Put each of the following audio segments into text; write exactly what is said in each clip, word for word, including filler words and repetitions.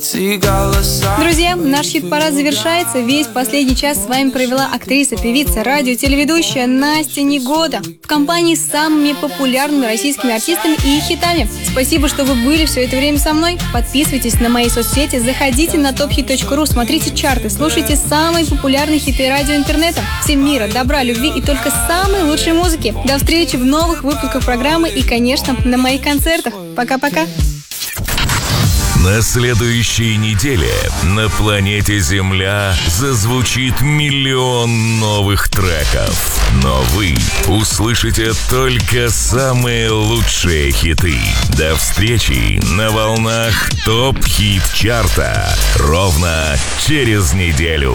Друзья, наш хит-парад завершается. Весь последний час с вами провела актриса, певица, радио, телеведущая Настя Негода в компании с самыми популярными российскими артистами и их хитами. Спасибо, что вы были все это время со мной. Подписывайтесь на мои соцсети, заходите на топ хит точка ру, смотрите чарты, слушайте самые популярные хиты радио интернета. Всем мира, добра, любви и только самой лучшей музыки. До встречи в новых выпусках программы и, конечно, на моих концертах. Пока-пока. На следующей неделе на планете Земля зазвучит миллион новых треков. Но вы услышите только самые лучшие хиты. До встречи на волнах ТОП Хит Чарта ровно через неделю.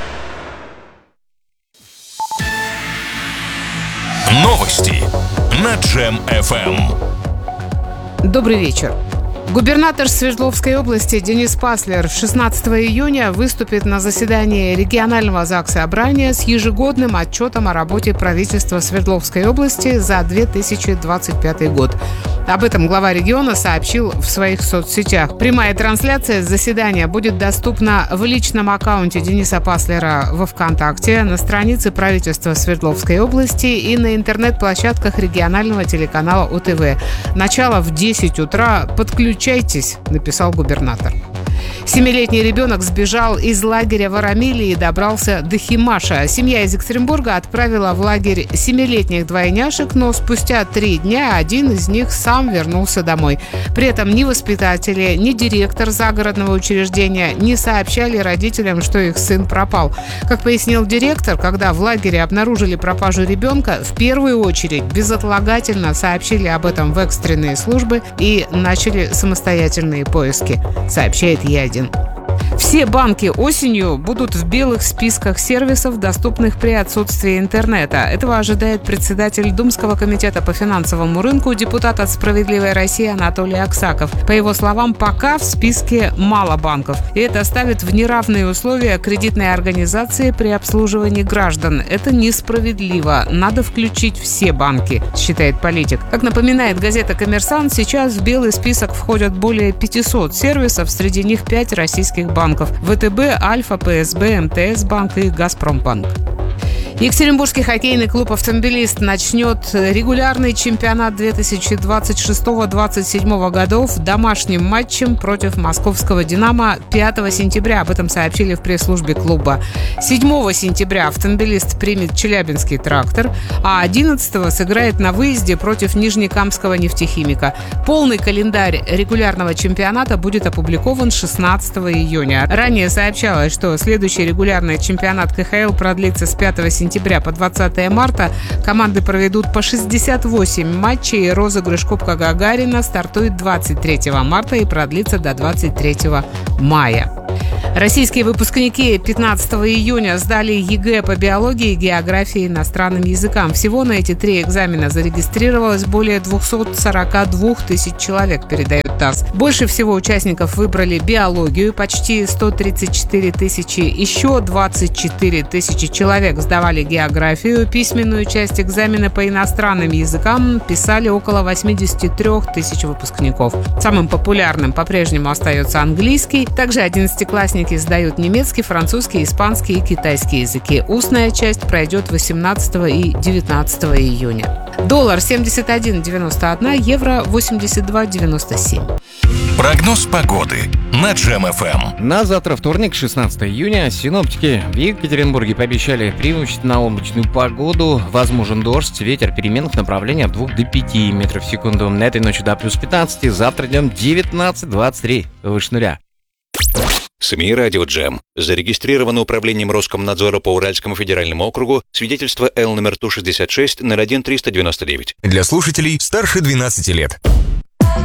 Новости на Джем эф эм. Добрый вечер. Губернатор Свердловской области Денис Паслер шестнадцатого июня выступит на заседании регионального заксобрания с ежегодным отчетом о работе правительства Свердловской области за две тысячи двадцать пятый год. Об этом глава региона сообщил в своих соцсетях. Прямая трансляция заседания будет доступна в личном аккаунте Дениса Паслера во ВКонтакте, на странице правительства Свердловской области и на интернет-площадках регионального телеканала О Тэ Вэ. Начало в десять утра. Подключайтесь, написал губернатор. Семилетний ребенок сбежал из лагеря в Арамиле и добрался до Химаша. Семья из Екатеринбурга отправила в лагерь семилетних двойняшек, но спустя три дня один из них сам вернулся домой. При этом ни воспитатели, ни директор загородного учреждения не сообщали родителям, что их сын пропал. Как пояснил директор, когда в лагере обнаружили пропажу ребенка, в первую очередь безотлагательно сообщили об этом в экстренные службы и начали самостоятельные поиски, сообщает Е один. Все банки осенью будут в белых списках сервисов, доступных при отсутствии интернета. Этого ожидает председатель Думского комитета по финансовому рынку, депутат от «Справедливой России» Анатолий Аксаков. По его словам, пока в списке мало банков. И это ставит в неравные условия кредитные организации при обслуживании граждан. Это несправедливо. Надо включить все банки, считает политик. Как напоминает газета «Коммерсант», сейчас в белый список входят более пятисот сервисов, среди них пять российских банков. Вэ Тэ Бэ, Альфа, Пэ Эс Бэ, Эм Тэ Эс банк и Газпромбанк. Екатеринбургский хоккейный клуб «Автомобилист» начнет регулярный чемпионат две тысячи двадцать шестого — двадцать седьмого годов домашним матчем против московского «Динамо» пятого сентября. Об этом сообщили в пресс-службе клуба. седьмого сентября «Автомобилист» примет челябинский «Трактор», а одиннадцатого сыграет на выезде против нижнекамского «Нефтехимика». Полный календарь регулярного чемпионата будет опубликован шестнадцатого июня. Ранее сообщалось, что следующий регулярный чемпионат ка ха эл продлится с пятого сентября по двадцатое марта. Команды проведут по шестьдесят восемь матчей. Розыгрыш Кубка Гагарина стартует двадцать третьего марта и продлится до двадцать третьего мая. Российские выпускники пятнадцатого июня сдали Е Гэ по биологии, географии и иностранным языкам. Всего на эти три экзамена зарегистрировалось более двухсот сорока двух тысяч человек, передает ТАСС. Больше всего участников выбрали биологию, почти сто тридцать четыре тысячи. Еще двадцать четыре тысячи человек сдавали географию. Письменную часть экзамена по иностранным языкам писали около восемьдесят три тысячи выпускников. Самым популярным по-прежнему остается английский. Также одиннадцатиклассники сдают немецкий, французский, испанский и китайский языки. Устная часть пройдет восемнадцатого и девятнадцатого июня. Доллар семьдесят один девяносто один, евро восемьдесят два девяносто семь. Прогноз погоды на Джем эф эм. На завтра, вторник, шестнадцатого июня, синоптики в Екатеринбурге пообещали преимущественно облачную погоду. Возможен дождь, ветер переменных направлений от двух до пяти метров в секунду. На этой ночью до плюс пятнадцать, завтра днем девятнадцать двадцать три, выше нуля. СМИ «Радио Джем». Зарегистрировано управлением Роскомнадзора по Уральскому федеральному округу. Свидетельство Л номер Ту шестьдесят шесть ноль один триста девяносто девять. Для слушателей старше двенадцати лет.